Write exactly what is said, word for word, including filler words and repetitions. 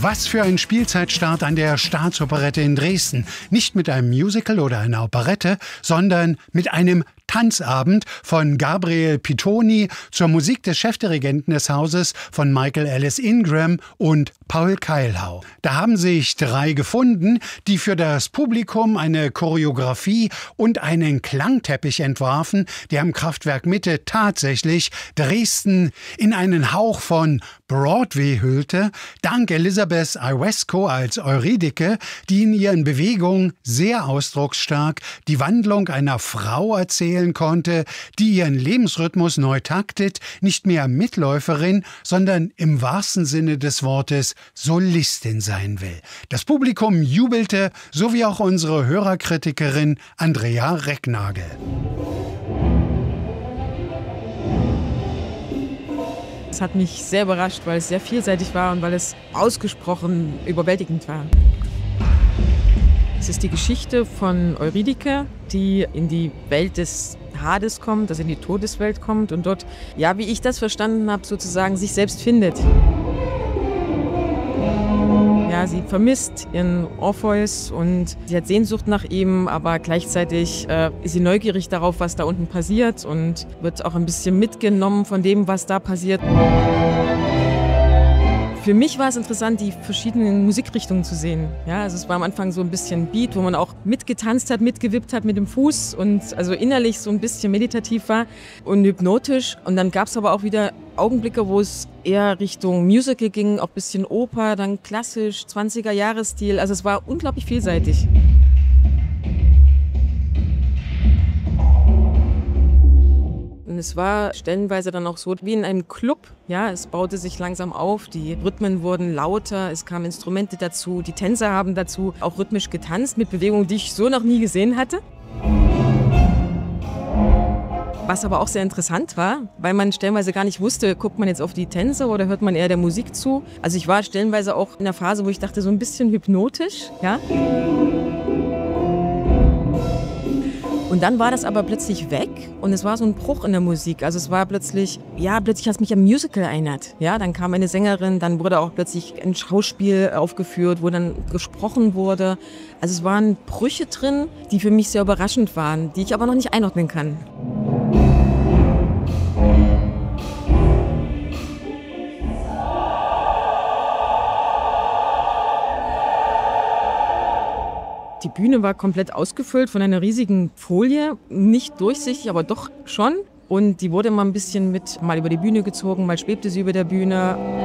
Was für ein Spielzeitstart an der Staatsoperette in Dresden. Nicht mit einem Musical oder einer Operette, sondern mit einem Tanzabend von Gabriel Pitoni zur Musik des Chefdirigenten des Hauses von Michael Ellis Ingram und Paul Keilhau. Da haben sich drei gefunden, die für das Publikum eine Choreografie und einen Klangteppich entwarfen, der am Kraftwerk Mitte tatsächlich Dresden in einen Hauch von Broadway hüllte, dank Elisabeth Ioesco als Eurydike, die in ihren Bewegungen sehr ausdrucksstark die Wandlung einer Frau erzählen konnte, die ihren Lebensrhythmus neu taktet, nicht mehr Mitläuferin, sondern im wahrsten Sinne des Wortes Solistin sein will. Das Publikum jubelte, so wie auch unsere Hörerkritikerin Andrea Recknagel. Es hat mich sehr überrascht, weil es sehr vielseitig war und weil es ausgesprochen überwältigend war. Es ist die Geschichte von Eurydike, die in die Welt des Hades kommt, also in die Todeswelt kommt und dort, ja, wie ich das verstanden habe, sozusagen sich selbst findet. Ja, sie vermisst ihren Orpheus und sie hat Sehnsucht nach ihm, aber gleichzeitig äh, ist sie neugierig darauf, was da unten passiert und wird auch ein bisschen mitgenommen von dem, was da passiert. Für mich war es interessant, die verschiedenen Musikrichtungen zu sehen. Ja, also es war am Anfang so ein bisschen Beat, wo man auch mitgetanzt hat, mitgewippt hat mit dem Fuß und also innerlich so ein bisschen meditativ war und hypnotisch. Und dann gab es aber auch wieder Augenblicke, wo es eher Richtung Musical ging, auch ein bisschen Oper, dann klassisch, zwanziger-Jahres-Stil. Also es war unglaublich vielseitig. Und es war stellenweise dann auch so wie in einem Club. Ja, es baute sich langsam auf, die Rhythmen wurden lauter, es kamen Instrumente dazu, die Tänzer haben dazu auch rhythmisch getanzt mit Bewegungen, die ich so noch nie gesehen hatte. Was aber auch sehr interessant war, weil man stellenweise gar nicht wusste, guckt man jetzt auf die Tänzer oder hört man eher der Musik zu. Also ich war stellenweise auch in der Phase, wo ich dachte, so ein bisschen hypnotisch, ja. Und dann war das aber plötzlich weg und es war so ein Bruch in der Musik. Also es war plötzlich, ja, plötzlich hat es mich am Musical erinnert. Ja, dann kam eine Sängerin, dann wurde auch plötzlich ein Schauspiel aufgeführt, wo dann gesprochen wurde. Also es waren Brüche drin, die für mich sehr überraschend waren, die ich aber noch nicht einordnen kann. Die Bühne war komplett ausgefüllt von einer riesigen Folie, nicht durchsichtig, aber doch schon. Und die wurde mal ein bisschen mit mal über die Bühne gezogen, mal schwebte sie über der Bühne.